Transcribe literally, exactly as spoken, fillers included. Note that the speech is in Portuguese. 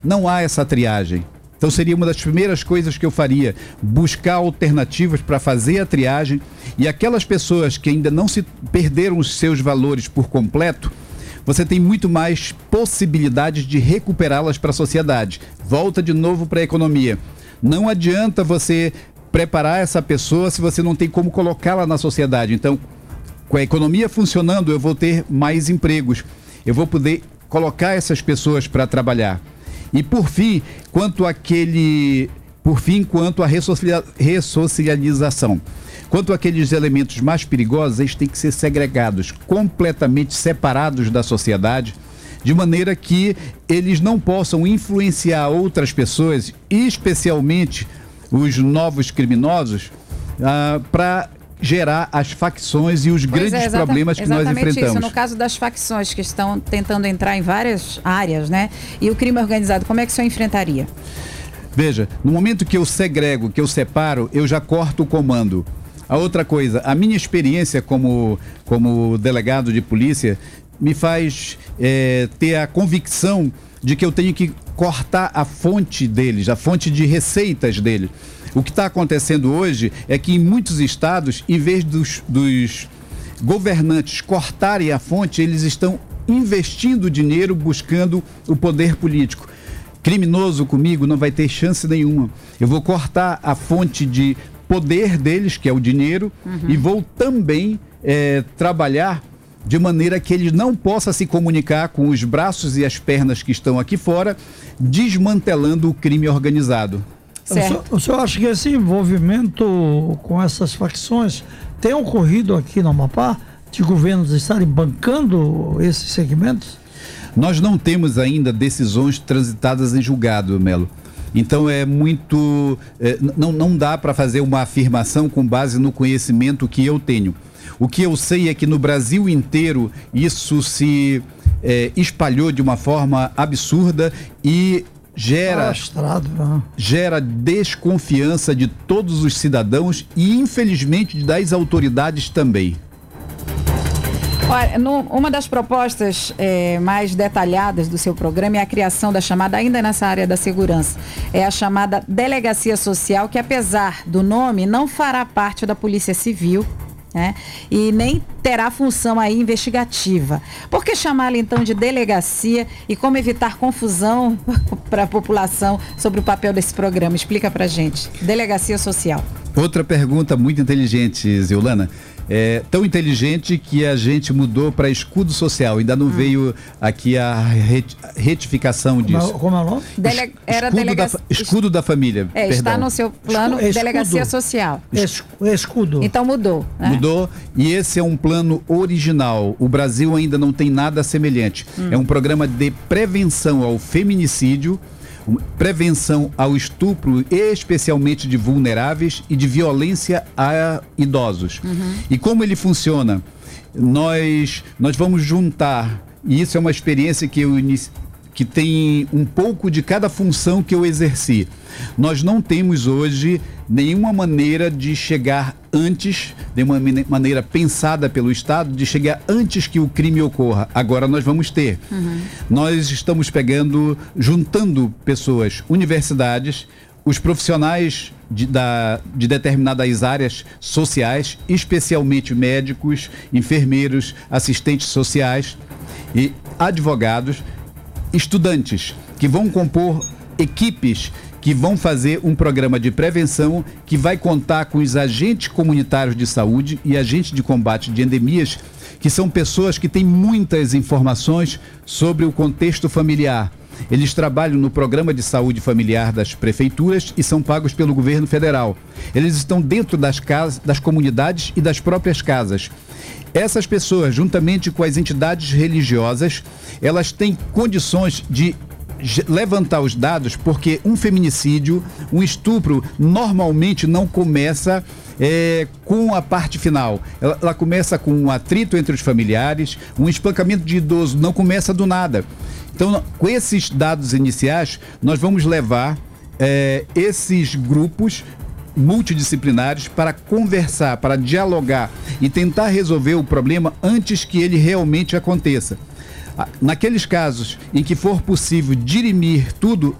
Não há essa triagem. Então seria uma das primeiras coisas que eu faria, buscar alternativas para fazer a triagem, e aquelas pessoas que ainda não se perderam os seus valores por completo, você tem muito mais possibilidades de recuperá-las para a sociedade. Volta de novo para a economia. Não adianta você preparar essa pessoa se você não tem como colocá-la na sociedade. Então, com a economia funcionando, eu vou ter mais empregos. Eu vou poder colocar essas pessoas para trabalhar. E por fim, quanto àquele, por fim, quanto à ressocia, ressocialização, quanto àqueles elementos mais perigosos, eles têm que ser segregados, completamente separados da sociedade, de maneira que eles não possam influenciar outras pessoas, especialmente os novos criminosos, ah, para gerar as facções e os pois grandes é, exata, problemas que nós enfrentamos. Exatamente isso. No caso das facções que estão tentando entrar em várias áreas, né? E o crime organizado, como é que o senhor enfrentaria? Veja, no momento que eu segrego, que eu separo, eu já corto o comando. A outra coisa, a minha experiência como, como delegado de polícia me faz é, ter a convicção de que eu tenho que cortar a fonte deles, a fonte de receitas deles. O que está acontecendo hoje é que em muitos estados, em vez dos, dos governantes cortarem a fonte, eles estão investindo dinheiro buscando o poder político. Criminoso comigo não vai ter chance nenhuma. Eu vou cortar a fonte de poder deles, que é o dinheiro, uhum. e vou também é, trabalhar de maneira que eles não possam se comunicar com os braços e as pernas que estão aqui fora, desmantelando o crime organizado. O senhor, o senhor acha que esse envolvimento com essas facções tem ocorrido aqui no Amapá, de governos estarem bancando esses segmentos? Nós não temos ainda decisões transitadas em julgado, Melo. Então é muito... É, não, não dá para fazer uma afirmação com base no conhecimento que eu tenho. O que eu sei é que no Brasil inteiro isso se é, espalhou de uma forma absurda e gera, Astrado, né? gera desconfiança de todos os cidadãos e, infelizmente, das autoridades também. Olha, no, uma das propostas é, mais detalhadas do seu programa é a criação da chamada, ainda nessa área da segurança, é a chamada Delegacia Social, que apesar do nome, não fará parte da Polícia Civil, né? E nem terá função aí investigativa. Por que chamá-la então de delegacia e como evitar confusão para a população sobre o papel desse programa? Explica pra gente. Delegacia Social. Outra pergunta muito inteligente, Ziolana. É tão inteligente que a gente mudou para escudo social. Ainda não hum. veio aqui a retificação disso. Como é o nome? Dele... Era escudo, delega... da... escudo da família. É, perdão. Está no seu plano escudo. Delegacia Social. Escudo. Então mudou. Né? Mudou, e esse é um plano original. O Brasil ainda não tem nada semelhante. Hum. É um programa de prevenção ao feminicídio, prevenção ao estupro, especialmente de vulneráveis, e de violência a idosos. Uhum. E como ele funciona? Nós, nós vamos juntar, e isso é uma experiência que eu inici, que tem um pouco de cada função que eu exerci. Nós não temos hoje nenhuma maneira de chegar antes, de uma maneira pensada pelo Estado, de chegar antes que o crime ocorra. Agora nós vamos ter. Uhum. Nós estamos pegando, juntando pessoas, universidades, os profissionais de, da, de determinadas áreas sociais, especialmente médicos, enfermeiros, assistentes sociais e advogados, estudantes, que vão compor equipes que vão fazer um programa de prevenção que vai contar com os agentes comunitários de saúde e agentes de combate de endemias, que são pessoas que têm muitas informações sobre o contexto familiar. Eles trabalham no programa de saúde familiar das prefeituras e são pagos pelo governo federal. Eles estão dentro das casas, das comunidades e das próprias casas. Essas pessoas, juntamente com as entidades religiosas, elas têm condições de levantar os dados, porque um feminicídio, um estupro, normalmente não começa é, com a parte final. Ela, ela começa com um atrito entre os familiares, um espancamento de idoso não começa do nada. Então, com esses dados iniciais, nós vamos levar é, esses grupos multidisciplinares para conversar, para dialogar e tentar resolver o problema antes que ele realmente aconteça. Naqueles casos em que for possível dirimir tudo